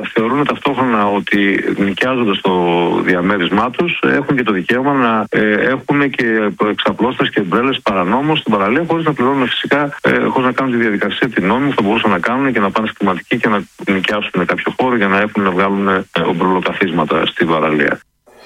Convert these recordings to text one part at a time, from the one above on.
θεωρούν ταυτόχρονα ότι νοικιάζοντας το διαμέρισμά τους έχουν και το δικαίωμα να έχουν και εξαπλώστες και μπρέλες παρανόμως στην παραλία, χωρίς να πληρώνουν φυσικά, χωρίς να κάνουν τη διαδικασία την νόμιμη που θα μπορούσαν να κάνουν και να πάνε στη κλιματική και να νοικιάσουν κάποιο χώρο για να βγάλουν ομπρελοκαθίσματα στην παραλία.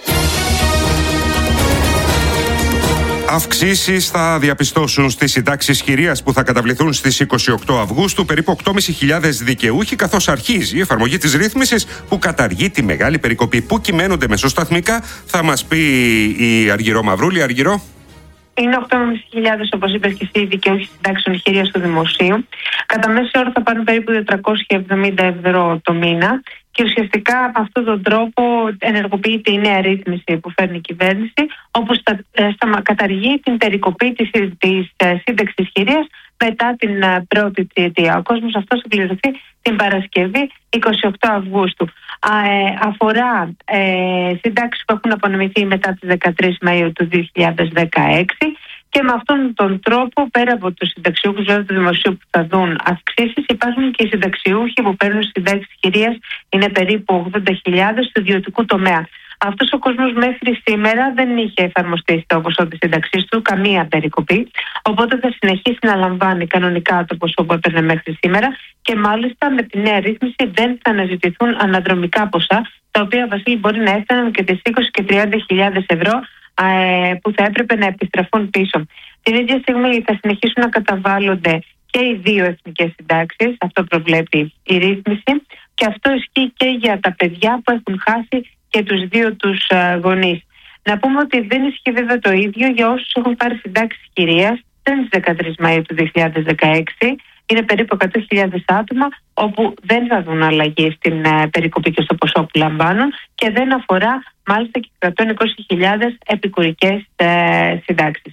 Αυξήσεις θα διαπιστώσουν στις συντάξεις χειρίας που θα καταβληθούν στις 28 Αυγούστου περίπου 8.500 δικαιούχοι, καθώς αρχίζει η εφαρμογή της ρύθμισης που καταργεί τη μεγάλη περικοπή. Πού κυμαίνονται μεσοσταθμικά, θα μας πει η Αργυρό Μαυρούλη. Αργυρό. Είναι 8.500, όπως είπες και εσύ, δικαιούχοι συντάξεων χειρίας του δημοσίου. Κατά μέσο όρο θα πάρουν περίπου 470 ευρώ το μήνα. Και ουσιαστικά με αυτόν τον τρόπο ενεργοποιείται η νέα ρύθμιση που φέρνει η κυβέρνηση, όπως θα καταργεί την περικοπή της σύνταξης χειρίας μετά την πρώτη τριετία. Ο κόσμος αυτός θα πληρωθεί την Παρασκευή 28 Αυγούστου. Αφορά συντάξεις που έχουν απονομηθεί μετά τις 13 Μαΐου του 2016. Και με αυτόν τον τρόπο, πέρα από τους συνταξιούχους του δημοσίου που θα δουν αυξήσεις, υπάρχουν και οι συνταξιούχοι που παίρνουν συντάξεις χειρίας, είναι περίπου 80.000 του ιδιωτικού τομέα. Αυτός ο κόσμος μέχρι σήμερα δεν είχε εφαρμοστεί στο ποσό της σύνταξής του καμία περικοπή, οπότε θα συνεχίσει να λαμβάνει κανονικά το ποσό που έπαιρνε μέχρι σήμερα και μάλιστα με τη νέα ρύθμιση δεν θα αναζητηθούν αναδρομικά ποσά, τα οποία, Βασίλη, μπορεί να έφταναν και τις 20 και 30.000 ευρώ που θα έπρεπε να επιστραφούν πίσω. Την ίδια στιγμή θα συνεχίσουν να καταβάλλονται και οι δύο εθνικές συντάξεις, αυτό προβλέπει η ρύθμιση, και αυτό ισχύει και για τα παιδιά που έχουν χάσει και τους δύο τους γονείς. Να πούμε ότι δεν ισχύει βέβαια το ίδιο για όσους έχουν πάρει συντάξεις χειρίας πριν τις 13 Μαΐου του 2016. Είναι περίπου 100.000 άτομα όπου δεν θα δουν αλλαγή στην περικοπή και στο ποσό που λαμβάνουν και δεν αφορά μάλιστα και 120.000 επικουρικές συντάξεις.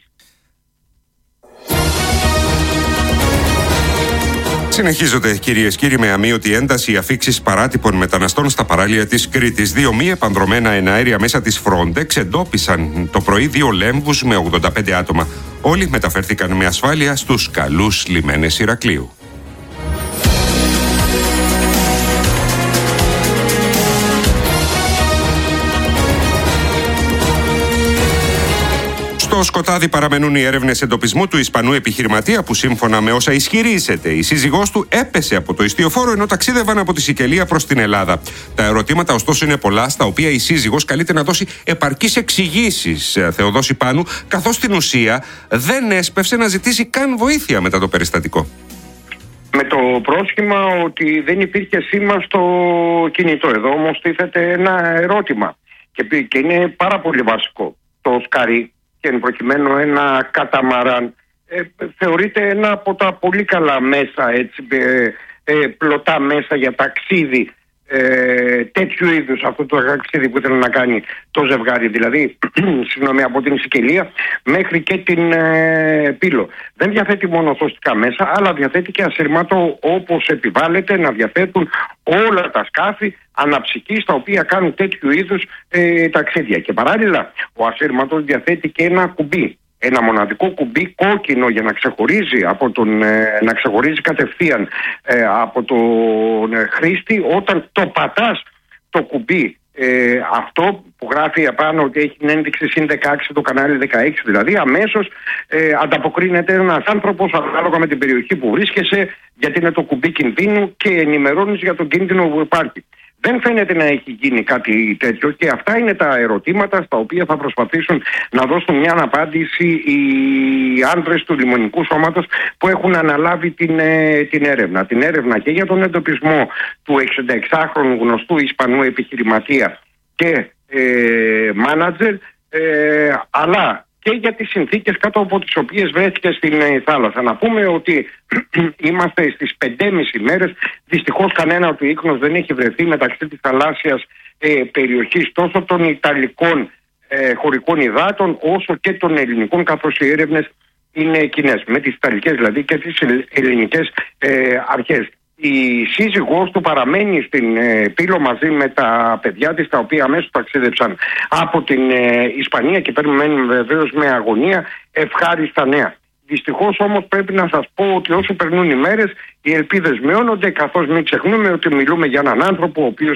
Συνεχίζονται, κυρίες και κύριοι, με αμείωτη ένταση οι αφίξεις παράτυπων μεταναστών στα παράλια της Κρήτης. Δύο μη επανδρομένα εναέρια μέσα της Frontex εντόπισαν το πρωί 2 λέμβους με 85 άτομα. Όλοι μεταφέρθηκαν με ασφάλεια στους καλούς λιμένες Ηρακλείου. Στο σκοτάδι παραμένουν οι έρευνες εντοπισμού του Ισπανού επιχειρηματία που, σύμφωνα με όσα ισχυρίζεται, η σύζυγός του έπεσε από το ιστιοφόρο ενώ ταξίδευαν από τη Σικελία προς την Ελλάδα. Τα ερωτήματα, ωστόσο, είναι πολλά, στα οποία η σύζυγος καλείται να δώσει επαρκείς εξηγήσεις, Θεοδόση Πάνου, καθώς στην ουσία δεν έσπευσε να ζητήσει καν βοήθεια μετά το περιστατικό. Με το πρόσχημα ότι δεν υπήρχε σήμα στο κινητό. Εδώ όμως τίθεται ένα ερώτημα και είναι πάρα πολύ βασικό. Το σκαρί, και εν προκειμένου ένα καταμαράν, θεωρείται ένα από τα πολύ καλά μέσα, έτσι, πλωτά μέσα για ταξίδι, τέτοιου είδους, αυτό το ταξίδι που ήθελε να κάνει το ζευγάρι, δηλαδή από την Σικελία μέχρι και την Πύλο. Δεν διαθέτει μόνο οσοστικά μέσα, αλλά διαθέτει και ασύρματο, όπως επιβάλλεται να διαθέτουν όλα τα σκάφη αναψυκής τα οποία κάνουν τέτοιου είδους ταξίδια. Και παράλληλα ο ασύρματος διαθέτει και ένα κουμπί, ένα μοναδικό κουμπί κόκκινο, για να ξεχωρίζει, να ξεχωρίζει κατευθείαν από τον χρήστη όταν το πατάς το κουμπί αυτό που γράφει επάνω ότι έχει την ένδειξη συν 16, το κανάλι 16 δηλαδή, αμέσως ανταποκρίνεται ένας άνθρωπος ανάλογα με την περιοχή που βρίσκεσαι, γιατί είναι το κουμπί κινδύνου και ενημερώνεις για τον κίνδυνο που υπάρχει. Δεν φαίνεται να έχει γίνει κάτι τέτοιο και αυτά είναι τα ερωτήματα στα οποία θα προσπαθήσουν να δώσουν μια απάντηση οι άντρες του Λιμονικού Σώματος που έχουν αναλάβει την έρευνα. Την έρευνα και για τον εντοπισμό του 66χρονου γνωστού Ισπανού επιχειρηματία και μάνατζερ, αλλά και για τις συνθήκες κάτω από τις οποίες βρέθηκε στην θάλασσα. Να πούμε ότι είμαστε στις 5,5 μέρες. Δυστυχώς κανένα του ίχνος δεν έχει βρεθεί μεταξύ της θαλάσσιας περιοχής τόσο των Ιταλικών χωρικών υδάτων όσο και των ελληνικών, καθώς οι έρευνες είναι κοινές με τις Ιταλικές δηλαδή και τις ελληνικές αρχές. Η σύζυγός του παραμένει στην Πύλο μαζί με τα παιδιά της, τα οποία αμέσως ταξίδεψαν από την Ισπανία και περιμένουν βεβαίως με αγωνία ευχάριστα νέα. Δυστυχώς όμως πρέπει να σας πω ότι όσο περνούν οι μέρες οι ελπίδες μειώνονται, καθώς μην ξεχνούμε ότι μιλούμε για έναν άνθρωπο ο οποίος